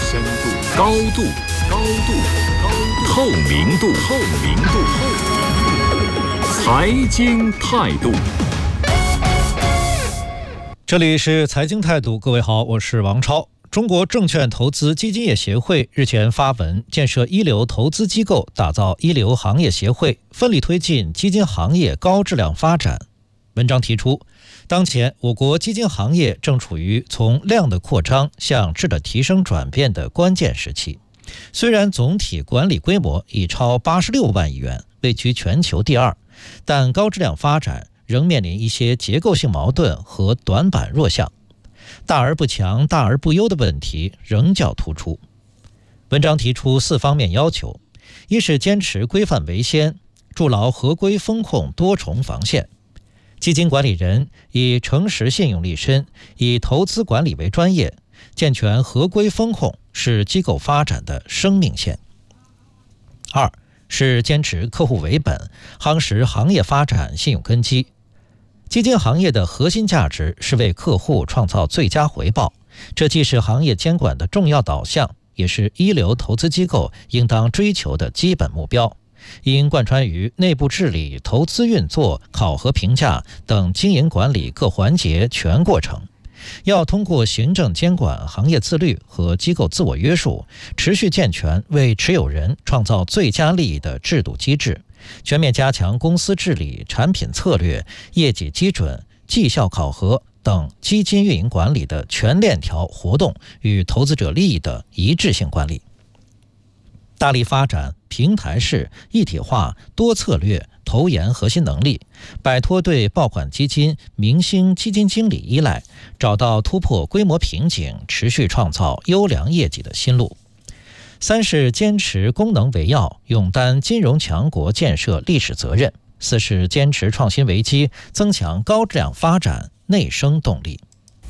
深度、高度、透明度、财经态度。 这里是财经态度，各位好，我是王超。中国证券投资基金业协会日前发文，建设一流投资机构，打造一流行业协会，奋力推进基金行业高质量发展。文章提出，当前我国基金行业正处于从量的扩张向质的提升转变的关键时期。虽然总体管理规模已超86万亿元，位居全球第二，但高质量发展仍面临一些结构性矛盾和短板弱项，大而不强、大而不优的问题仍较突出。文章提出4方面要求：一是坚持规范为先，筑牢合规风控多重防线。基金管理人以诚实信用立身，以投资管理为专业，健全合规风控是机构发展的生命线。二是坚持客户为本，夯实行业发展信用根基。基金行业的核心价值是为客户创造最佳回报，这既是行业监管的重要导向，也是一流投资机构应当追求的基本目标，应贯穿于内部治理、投资运作、考核评价等经营管理各环节全过程。要通过行政监管、行业自律和机构自我约束，持续健全为持有人创造最佳利益的制度机制，全面加强公司治理、产品策略、业绩基准、绩效考核等基金运营管理的全链条活动与投资者利益的一致性管理。大力发展平台式、一体化、多策略、投研核心能力，摆脱对爆款基金、明星基金经理依赖，找到突破规模瓶颈、持续创造优良业绩的新路。三是坚持功能为要，勇担金融强国建设历史责任。四是坚持创新为基，增强高质量发展内生动力。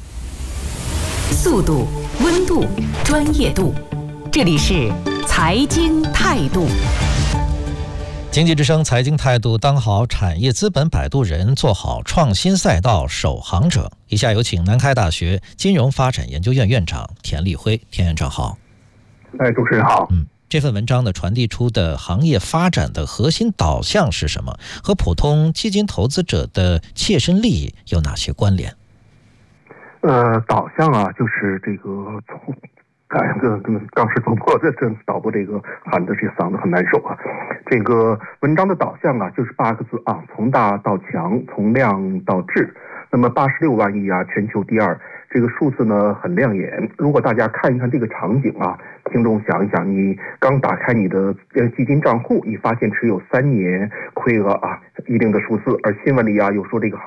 速度、温度、专业度，这里是财经态度。 经济之声财经态度，当好产业资本摆渡人，做好创新赛道守航者。以下有请南开大学金融发展研究院院长田立辉。田院长好。 主持人好。 这份文章的传递出的行业发展的核心导向是什么？和普通基金投资者的切身利益有哪些关联？ 导向啊，就是这个从刚是主播这导播这个喊的这个嗓子很难受啊。这个文章的导向啊，就是8个字啊：从大到强，从量到质。那么86万亿啊，全球第二，这个数字呢很亮眼。如果大家看一看这个场景啊，听众想一想，你刚打开你的基金账户，你发现持有3年亏了啊一定的数字，而新闻里啊又说这个